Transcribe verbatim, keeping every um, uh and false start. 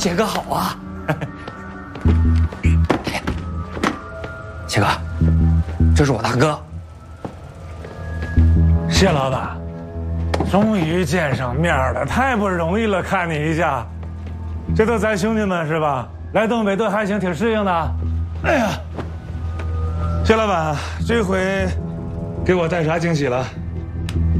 谢哥好啊！谢哥，这是我大哥。 谢老板，终于见上面了，太不容易了，看你一下。这都咱兄弟们是吧？来东北都还行，挺适应的。哎呀，谢老板，这回给我带啥惊喜了？